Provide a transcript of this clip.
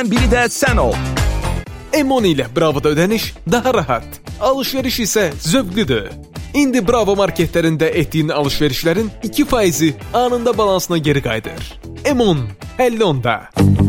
biri də sən ol. M10 ilə Bravo'da ödəniş daha rahat, alışveriş isə zövqlüdür. İndi Bravo marketlərində etdiyin alışverişlərin 2%-i anında balansına geri qayıdır. M10, 50 onda.